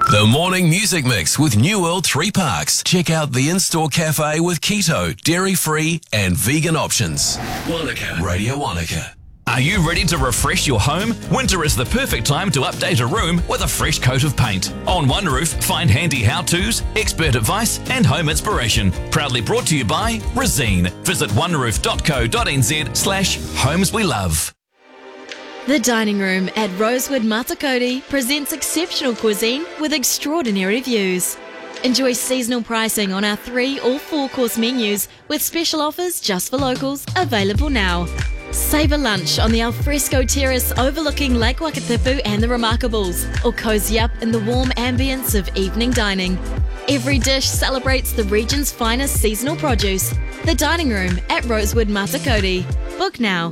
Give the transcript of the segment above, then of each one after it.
The Morning Music Mix with New World 3 Parks. Check out the in-store cafe with keto, dairy-free and vegan options. Wanaka. Radio Wanaka. Are you ready to refresh your home? Winter is the perfect time to update a room with a fresh coat of paint. On One Roof, find handy how-tos, expert advice and home inspiration. Proudly brought to you by Resene. Visit oneroof.co.nz/homes we love. The dining room at Rosewood Matakoti presents exceptional cuisine with extraordinary views. Enjoy seasonal pricing on our 3 or 4-course menus with special offers just for locals available now. Savour lunch on the alfresco terrace overlooking Lake Wakatipu and the Remarkables, or cosy up in the warm ambience of evening dining. Every dish celebrates the region's finest seasonal produce. The dining room at Rosewood Matakoti. Book now.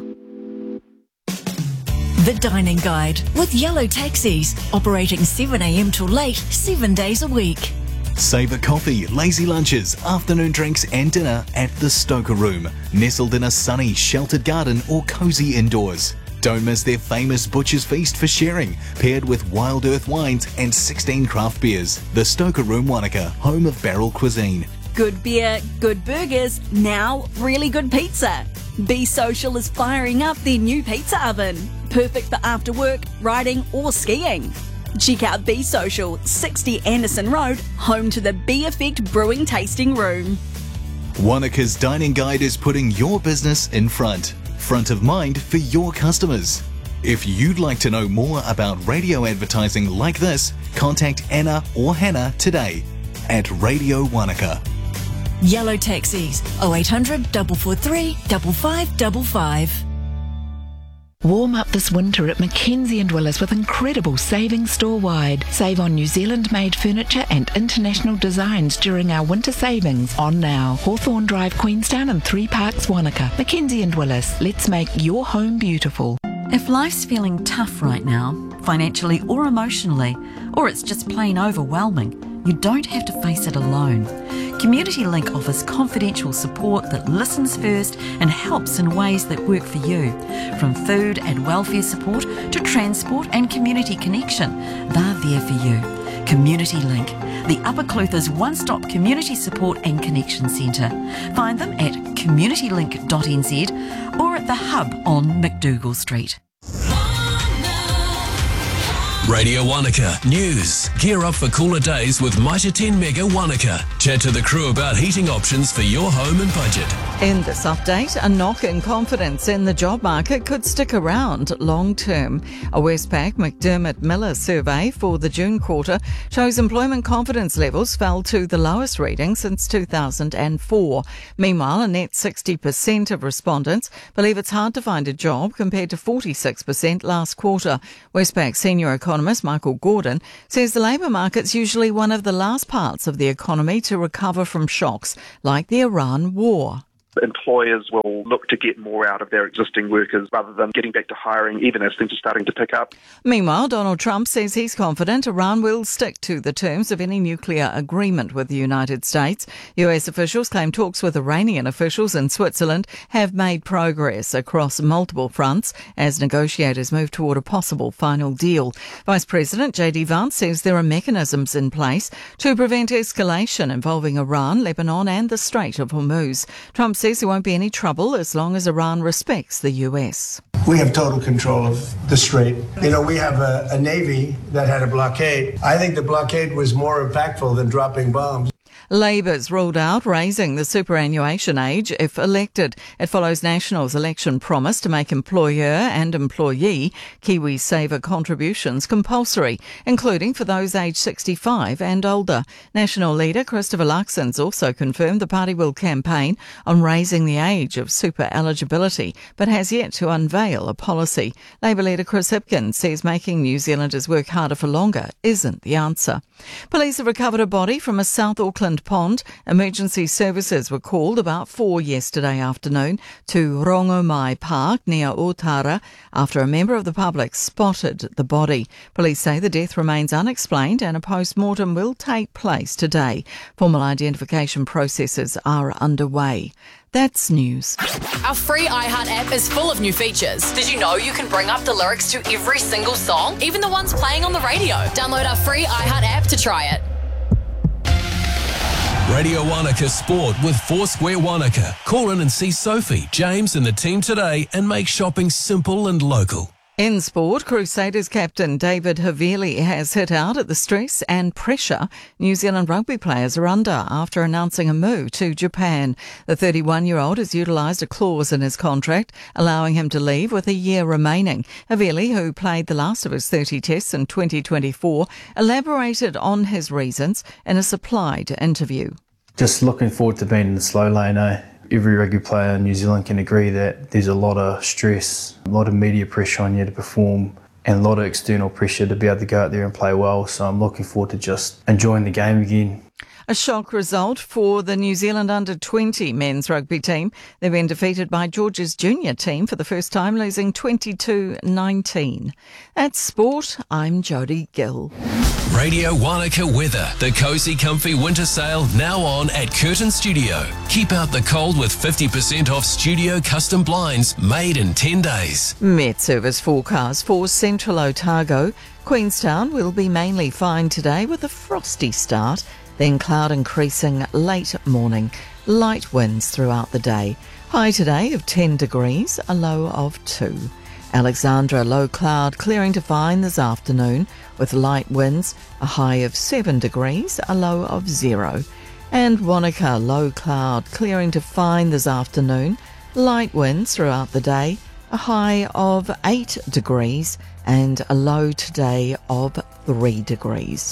The Dining Guide with Yellow Taxis, operating 7 a.m. till late, 7 days a week. Savour coffee, lazy lunches, afternoon drinks and dinner at the Stoker Room, nestled in a sunny, sheltered garden or cosy indoors. Don't miss their famous Butcher's Feast for sharing, paired with Wild Earth wines and 16 craft beers. The Stoker Room Wanaka, home of barrel cuisine. Good beer, good burgers, now really good pizza. Be Social is firing up their new pizza oven. Perfect for after work, riding or skiing. Check out Be Social, 60 Anderson Road, home to the Be Effect Brewing Tasting Room. Wanaka's Dining Guide is putting your business in front of mind for your customers. If you'd like to know more about radio advertising like this, contact Anna or Hannah today at Radio Wanaka. Yellow Taxis, 0800 443 5555. Warm up this winter at Mackenzie & Willis with incredible savings store-wide. Save on New Zealand-made furniture and international designs during our winter savings on now. Hawthorne Drive, Queenstown and 3 Parks, Wanaka. Mackenzie & Willis, let's make your home beautiful. If life's feeling tough right now, financially or emotionally, or it's just plain overwhelming, you don't have to face it alone. Community Link offers confidential support that listens first and helps in ways that work for you. From food and welfare support to transport and community connection, they're there for you. Community Link, the Upper Clutha's one-stop community support and connection centre. Find them at communitylink.nz or at the Hub on McDougall Street. Radio Wanaka News. Gear up for cooler days with Mitre 10 Mega Wanaka. Chat to the crew about heating options for your home and budget. In this update, a knock in confidence in the job market could stick around long term. A Westpac McDermott Miller survey for the June quarter shows employment confidence levels fell to the lowest reading since 2004. Meanwhile, a net 60% of respondents believe it's hard to find a job compared to 46% last quarter. Westpac senior economist Michael Gordon says the labour market's usually one of the last parts of the economy to recover from shocks like the Iran war. Employers will look to get more out of their existing workers rather than getting back to hiring, even as things are starting to pick up. Meanwhile, Donald Trump says he's confident Iran will stick to the terms of any nuclear agreement with the United States. US officials claim talks with Iranian officials in Switzerland have made progress across multiple fronts as negotiators move toward a possible final deal. Vice President J.D. Vance says there are mechanisms in place to prevent escalation involving Iran, Lebanon and the Strait of Hormuz. Trump says there won't be any trouble as long as Iran respects the US. We have total control of the strait. You know, we have a Navy that had a blockade. I think the blockade was more impactful than dropping bombs. Labour's ruled out raising the superannuation age if elected. It follows National's election promise to make employer and employee KiwiSaver contributions compulsory, including for those aged 65 and older. National leader Christopher Luxon's also confirmed the party will campaign on raising the age of super eligibility, but has yet to unveil a policy. Labour leader Chris Hipkins says making New Zealanders work harder for longer isn't the answer. Police have recovered a body from a South Auckland pond. Emergency services were called about 4 yesterday afternoon to Rongomai Park near Otara after a member of the public spotted the body. Police say the death remains unexplained and a post-mortem will take place today. Formal identification processes are underway. That's news. Our free iHeart app is full of new features. Did you know you can bring up the lyrics to every single song, even the ones playing on the radio? Download our free iHeart app to try it. Radio Wanaka Sport with Foursquare Wanaka. Call in and see Sophie, James and the team today and make shopping simple and local. In sport, Crusaders captain David Havili has hit out at the stress and pressure New Zealand rugby players are under after announcing a move to Japan. The 31-year-old has utilised a clause in his contract, allowing him to leave with a year remaining. Havili, who played the last of his 30 tests in 2024, elaborated on his reasons in a supplied interview. Just looking forward to being in the slow lane, Every rugby player in New Zealand can agree that there's a lot of stress, a lot of media pressure on you to perform and a lot of external pressure to be able to go out there and play well. So I'm looking forward to just enjoying the game again. A shock result for the New Zealand under-20 men's rugby team. They've been defeated by Georgia's junior team for the first time, losing 22-19. That's sport. I'm Jodie Gill. Radio Wanaka weather. The Cozy Comfy winter sale now on at Curtin Studio. Keep out the cold with 50% off studio custom blinds made in 10 days. Met Service forecast for Central Otago. Queenstown will be mainly fine today with a frosty start. Then cloud increasing late morning, light winds throughout the day. High today of 10 degrees, a low of 2. Alexandra, low cloud clearing to fine this afternoon with light winds, a high of 7 degrees, a low of 0. And Wanaka, low cloud clearing to fine this afternoon, light winds throughout the day, a high of 8 degrees and a low today of 3 degrees.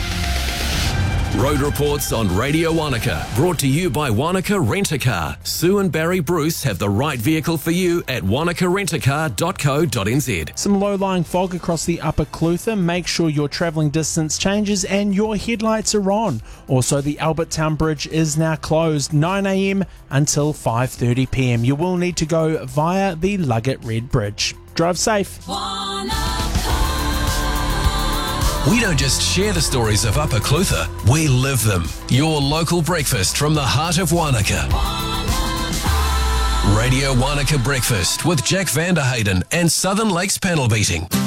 Road reports on Radio Wanaka, brought to you by Wanaka Rent-A-Car. Sue and Barry Bruce have the right vehicle for you at wanakarentacar.co.nz. Some low-lying fog across the Upper Clutha. Make sure your travelling distance changes and your headlights are on. Also, the Albertown Bridge is now closed 9 a.m. until 5:30 p.m. You will need to go via the Luggett Red Bridge. Drive safe. We don't just share the stories of Upper Clutha, we live them. Your local breakfast from the heart of Wanaka. Radio Wanaka Breakfast with Jack Vanderhayden and Southern Lakes Panel Beating.